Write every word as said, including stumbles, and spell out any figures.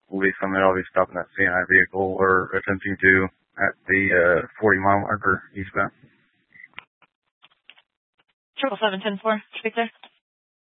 will be something I'll be stopping that C N I vehicle or attempting to at the uh, forty mile marker eastbound. Triple seven ten four, speak there.